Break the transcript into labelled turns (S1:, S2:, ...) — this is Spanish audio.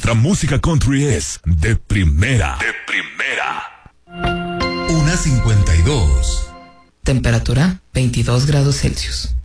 S1: nuestra música country es de primera. De primera.
S2: 1:52.
S3: Temperatura 22 grados Celsius.